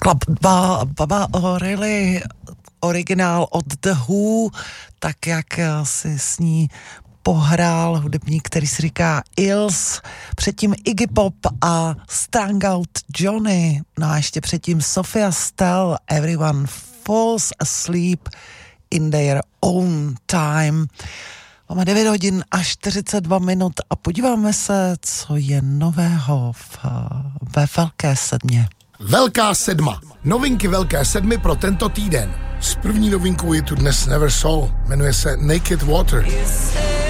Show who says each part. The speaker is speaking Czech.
Speaker 1: Baba O'Reilly, originál od The Who, tak jak si s ní pohrál hudebník, který si říká Ills, předtím Iggy Pop a Strung Out Johnny, no a ještě předtím Sophia Stell, Everyone Falls Asleep in Their Own Time. Máme 9 hodin a 42 minut a podíváme se, co je nového ve Velké sedmě.
Speaker 2: Velká sedma. Novinky Velké sedmy pro tento týden. S první novinkou je tu dnes Never Soul. Jmenuje se Naked Water.